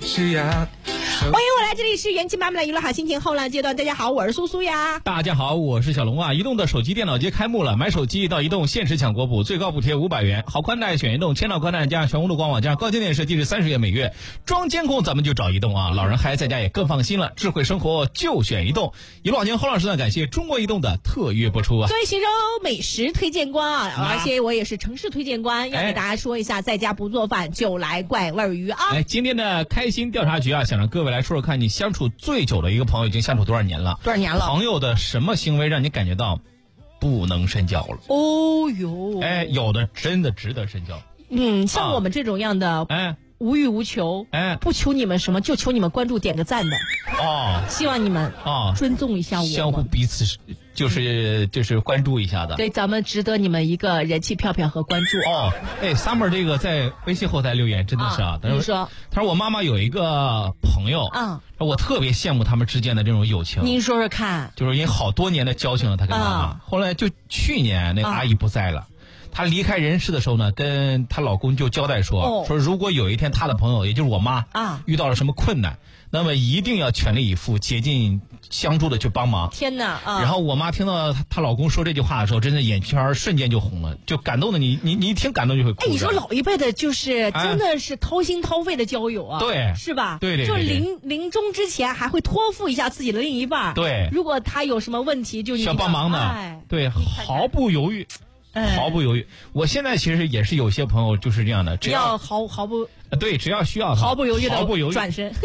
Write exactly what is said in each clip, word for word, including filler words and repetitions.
是呀。 欢迎我来，这里是元气满满的娱乐好心情后浪阶段。大家好，我是苏苏呀。 大家好，我是小龙啊。移动的手机电脑节开幕了，买手机到移动限时抢国补，最高补贴五百元。好宽带选移动，千兆宽带加全屋路官网加高清电视，即时三十元每月。装监控咱们就找移动啊，老人孩子在家也更放心了。智慧生活就选移动。一路好听后浪时段，感谢中国移动的特约播出啊。 作为徐州美食推荐官啊，而且我也是城市推荐官，要给大家说一下，在家不做饭就来怪味鱼啊。 哎，今天的开心调查局啊，想让各位来说说看，你相处最久的一个朋友已经相处多少年了？ 多少年了？ 朋友的什么行为让你感觉到不能深交了？ 哦哟， 哎，有的真的值得深交。 嗯，像我们这种样的， 哎， 无欲无求，哎，不求你们什么，就求你们关注点个赞的。哦，希望你们哦尊重一下我们， 相互彼此就是就是关注一下的。 对，咱们值得你们一个人气票票和关注。 哦，哎 ，Summer 这个在微信后台留言真的是啊， 你说， 他说我妈妈有一个朋友啊，我特别羡慕他们之间的这种友情。 您说说看， 就是因为好多年的交情了，他跟妈妈，后来就去年那个阿姨不在了。她离开人世的时候呢，跟她老公就交代说，哦、说如果有一天她的朋友，也就是我妈啊，遇到了什么困难，那么一定要全力以赴，竭尽相助的去帮忙。 天哪！啊、 然后我妈听到她老公说这句话的时候，真的眼圈瞬间就红了，就感动的你你你一听感动就会哭。 哎，你说老一辈的就是真的是掏心掏肺的交友啊， 对、哎， 是吧？ 对对对， 就临临终之前还会托付一下自己的另一半。 对， 如果他有什么问题，就需要帮忙的， 哎、 对，毫不犹豫。毫不犹豫，我现在其实也是有些朋友就是这样的，只要, 要毫毫不对，只要需要毫不犹豫的毫不犹豫转身。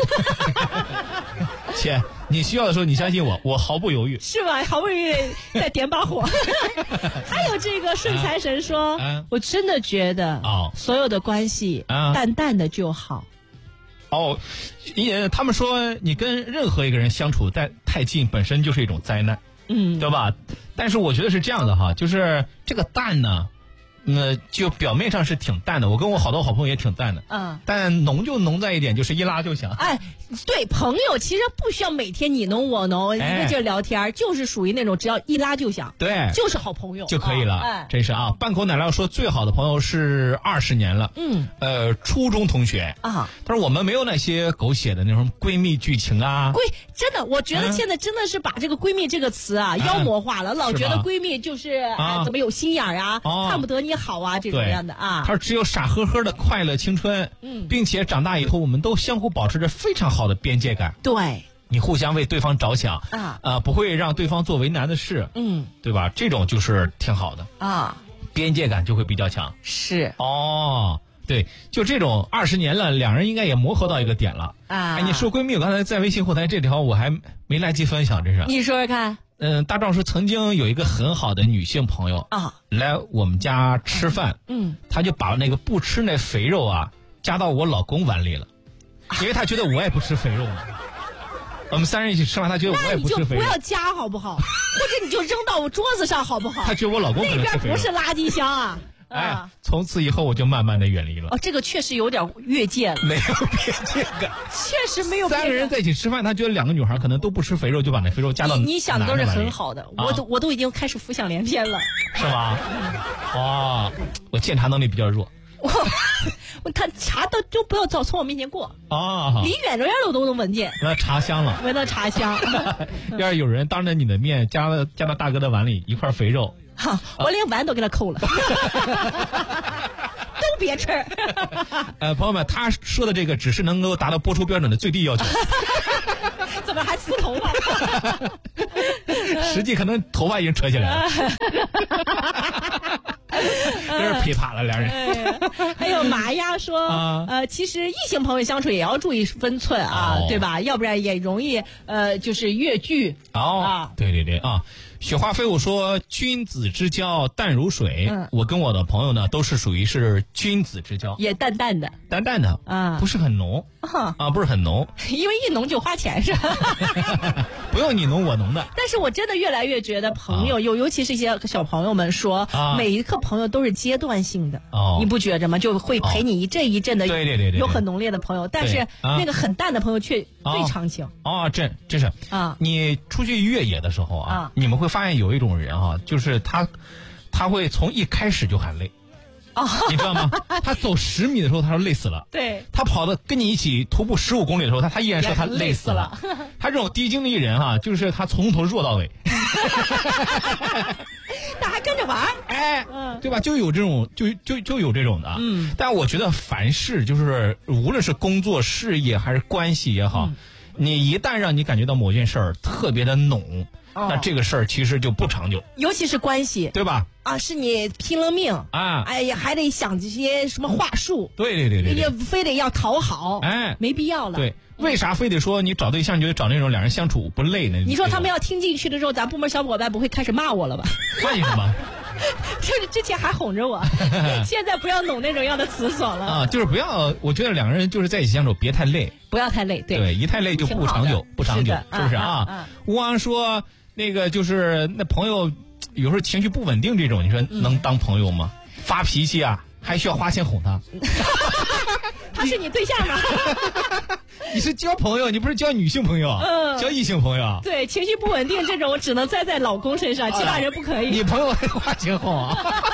且你需要的时候，你相信我，我毫不犹豫， 是吧？毫不犹豫再点把火。还有这个顺财神说，啊、我真的觉得哦，所有的关系、啊、淡淡的就好。 哦，也他们说你跟任何一个人相处太太近，本身就是一种灾难。嗯，对吧？但是我觉得是这样的哈，就是这个淡呢，呃，就表面上是挺淡的。我跟我好多好朋友也挺淡的，嗯，但浓就浓在一点，就是一拉就响。 哎，对，朋友其实不需要每天你侬我侬，一个劲儿聊天，就是属于那种只要一拉就响， 对， 就是好朋友就可以了。哎，真是啊，半口奶酪说最好的朋友是二十年了，嗯，呃，初中同学啊，他说我们没有那些狗血的那种闺蜜剧情啊， 闺真的，我觉得现在真的是把这个闺蜜这个词啊妖魔化了，老觉得闺蜜就是啊怎么有心眼儿啊，看不得你好啊这种样的啊。 他说只有傻呵呵的快乐青春，嗯，并且长大以后我们都相互保持着非常好的边界感。 对， 你互相为对方着想啊，呃，不会让对方做为难的事，嗯，对吧？这种就是挺好的啊，边界感就会比较强。 是哦。对，就这种二十年了，两人应该也磨合到一个点了啊。哎，你说闺蜜，我刚才在微信后台这条我还没来及分享，这是。 你说说看。 嗯，大壮说曾经有一个很好的女性朋友啊，来我们家吃饭，嗯，她就把那个不吃那肥肉啊加到我老公碗里了，因为她觉得我也不吃肥肉嘛。我们三人一起吃饭，她觉得我也不吃肥肉。 那你就不要加好不好？或者你就扔到我桌子上好不好？ 她觉得我老公可能吃肥肉。 那边不是垃圾箱啊。 哎，从此以后我就慢慢的远离了。 哦，这个确实有点越界了。 没有边界感， 确实没有边界感。 三个人在一起吃饭，他觉得两个女孩可能都不吃肥肉，就把那肥肉加到你你想的都是很好的，啊、我都我都已经开始浮想联翩了。 是吗？哦，我鉴察能力比较弱。 我我看茶都就不要早从我面前过啊， 离远着远的我都能闻见。 那茶香了， 闻到茶香。 要是有人当着你的面加了加到大哥的碗里一块肥肉。 好，我连碗都给他抠了，都别吃。 呃，朋友们，他说的这个只是能够达到播出标准的最低要求。 怎么还撕头发？ 实际可能头发已经扯起来了。真是噼啪了两人。 哎、还有麻鸭说、啊，呃，其实异性朋友相处也要注意分寸啊，哦、对吧？要不然也容易呃，就是越剧。 哦，啊、对对对啊。雪花飞舞说君子之交淡如水、嗯、我跟我的朋友呢都是属于是君子之交， 也淡淡的淡淡的啊，不是很浓啊，啊不是很浓， 因为一浓就花钱是吧？ 不用你浓我浓的。 但是我真的越来越觉得朋友、啊、尤尤其是一些小朋友们说、啊、每一个朋友都是阶段性的、哦、你不觉着吗？就会陪你一阵一阵的、哦、 对对对对， 有很浓烈的朋友，但是那个很淡的朋友却最长情哦，哦这这是啊，你出去越野的时候啊，啊你们会发现有一种人啊，就是他他会从一开始就很累你知道吗？他走十米的时候，他说累死了。 对， 他跑的跟你一起徒步十五公里的时候，他他依然说他累死了。他这种低精力人哈、啊，就是他从头弱到尾。 他还跟着玩， 哎，嗯，对吧？就有这种，就就就有这种的。嗯，但我觉得凡事就是无论是工作、事业还是关系也好，嗯、你一旦让你感觉到某件事儿特别的浓。那这个事儿其实就不长久， 尤其是关系， 对吧？ 啊，是你拼了命啊！ 哎呀，还得想这些什么话术， 对对对对， 也非得要讨好， 哎， 没必要了。 对，为啥非得说你找对象你就得找那种两人相处不累呢？ 你说他们要听进去的时候，咱部门小伙伴不会开始骂我了吧？ 骂你什么？ 就是之前还哄着我，现在不要弄那种样的词索了啊！就是不要，我觉得两个人就是在一起相处，别太累， 不要太累，对， 对，一太累就不长久，不长久，是不是啊？吴王说。那个就是那朋友，有时候情绪不稳定，这种你说能当朋友吗？嗯、发脾气啊，还需要花钱哄他。 他是你对象吗？ 你是交朋友，你不是交女性朋友，嗯、交异性朋友。 对，情绪不稳定这种只能栽在老公身上，其他人不可以。 你朋友还花钱哄啊？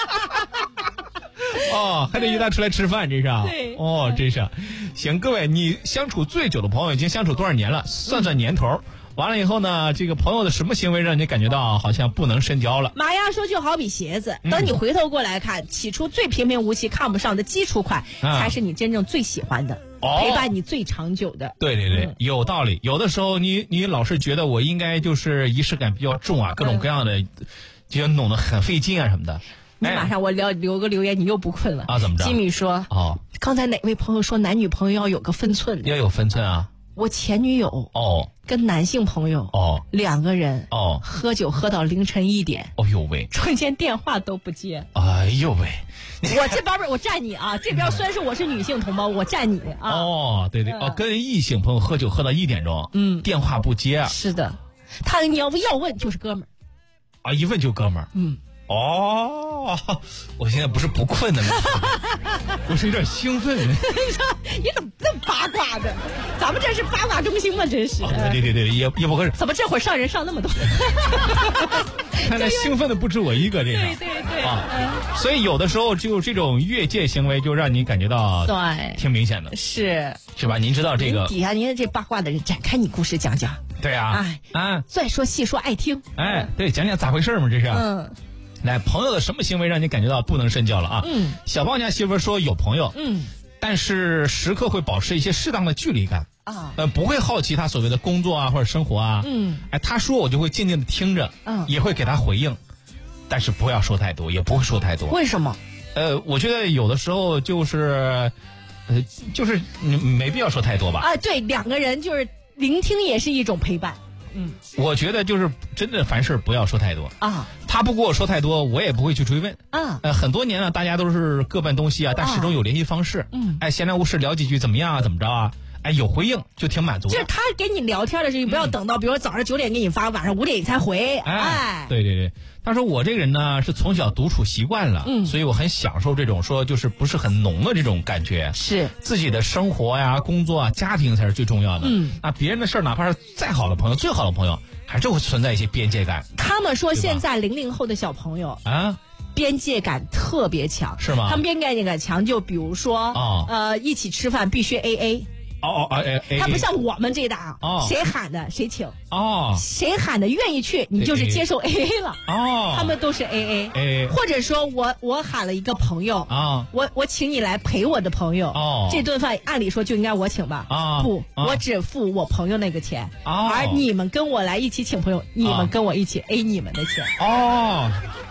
哦，还得约他出来吃饭，这是啊？ 对， 哦，真是。行，各位，你相处最久的朋友已经相处多少年了？算算年头。嗯完了以后呢，这个朋友的什么行为让你感觉到好像不能深交了？ 马亚说就好比鞋子，等你回头过来看，嗯、起初最平平无奇、看不上的基础款，啊、才是你真正最喜欢的，哦、陪伴你最长久的。 对对对，嗯、有道理。有的时候你你老是觉得我应该就是仪式感比较重啊，各种各样的，就弄得很费劲啊什么的。 你马上我留留个留言，你又不困了啊？怎么着？ 吉米说哦，刚才哪位朋友说男女朋友要有个分寸？ 要有分寸啊。 我前女友哦，跟男性朋友哦，两个人哦，喝酒喝到凌晨一点， 哦呦喂， 中间电话都不接， 哎呦喂， 我这边我站你啊，这边虽然说我是女性同胞，我站你啊。 哦，对对哦，跟异性朋友喝酒喝到一点钟，嗯，电话不接啊。 是的，他你要要问就是哥们儿， 啊，一问就哥们儿， 嗯。 哦，我现在不是不困的吗？我是有点兴奋。 你说你怎么这么八卦的？咱们这是八卦中心吗？真是。 哦、对对对，也也不合适。 怎么这会儿上人上那么多？ 看来兴奋的不止我一个，这个。 对对对。啊， 嗯、所以有的时候就这种越界行为，就让你感觉到对， 挺明显的。 是是吧？您知道这个？ 底下您这八卦的人展开你故事讲讲。 对啊。哎啊， 再说细说爱听。 哎，对，讲讲咋回事嘛？这是。嗯。来，朋友的什么行为让你感觉到不能深交了啊？嗯，小胖家媳妇说有朋友，嗯，但是时刻会保持一些适当的距离感啊，呃，不会好奇他所谓的工作啊或者生活啊，嗯，哎，他说我就会静静的听着，嗯，也会给他回应，但是不要说太多，也不会说太多。 为什么？ 呃，我觉得有的时候就是，呃，就是没必要说太多吧。 啊，对，两个人就是聆听也是一种陪伴。 嗯，我觉得就是真的凡事不要说太多啊。他不跟我说太多，我也不会去追问啊。呃，很多年了，大家都是各奔东西啊，但始终有联系方式。嗯，哎，闲来无事聊几句怎么样啊？怎么着啊？哎，有回应就挺满足的。 就是他给你聊天的时候，你不要等到，比如说早上九点给你发，晚上五点你才回。哎，哎对对对。他说我这个人呢是从小独处习惯了，嗯，所以我很享受这种说就是不是很浓的这种感觉。 是自己的生活呀、工作啊、家庭才是最重要的。嗯，那别人的事儿，哪怕是再好的朋友、最好的朋友，还是会存在一些边界感。 他们说现在零零后的小朋友啊，边界感特别强， 是吗？ 他们边界感强，就比如说，哦，呃，一起吃饭必须 A A。 哦哦哎哎， 他不像我们这档，哦，谁喊的谁请，哦，谁喊的愿意去，你就是接受 A A 了，哦，他们都是 A A， 或者说我我喊了一个朋友啊，我我请你来陪我的朋友，哦，这顿饭按理说就应该我请吧，啊，不，我只付我朋友那个钱，而你们跟我来一起请朋友，你们跟我一起 A 你们的钱， 哦。